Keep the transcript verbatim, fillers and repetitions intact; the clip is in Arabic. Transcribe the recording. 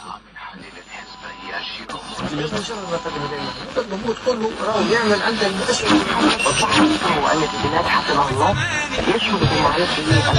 المفروض كله راهو يعمل عند المؤسسة وأن في البلاد حفظه الله يشمل بالمعرفة